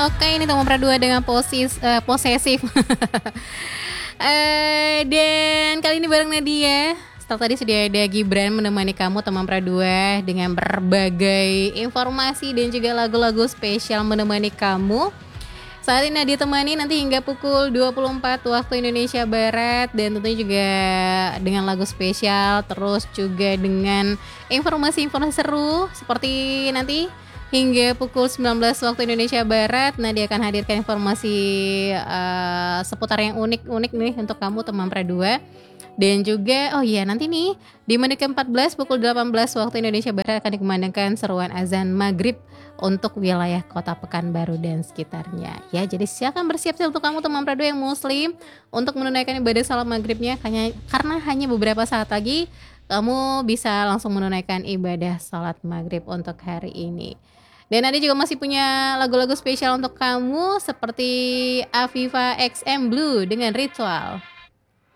Oke, ini teman perdua dengan posesif. Dan kali ini bareng Nadia. Setelah tadi sudah ada Gibran menemani kamu teman perdua dengan berbagai informasi dan juga lagu-lagu spesial menemani kamu. Saat ini Nadia temani nanti hingga pukul 24 waktu Indonesia Barat. Dan tentunya juga dengan lagu spesial. Terus juga dengan informasi-informasi seru. Seperti nanti hingga pukul 19 waktu Indonesia Barat, Nadia akan hadirkan informasi seputar yang unik-unik nih untuk kamu teman perdua. Dan juga nanti nih di menit ke-14 pukul 18 waktu Indonesia Barat akan dikumandangkan seruan azan maghrib untuk wilayah Kota Pekanbaru dan sekitarnya. Ya, jadi silakan bersiap-siap untuk kamu teman perdua yang muslim untuk menunaikan ibadah salat maghribnya, karena hanya beberapa saat lagi kamu bisa langsung menunaikan ibadah salat maghrib untuk hari ini. Dan Nadia juga masih punya lagu-lagu spesial untuk kamu seperti Afifa XM Blue dengan Ritual.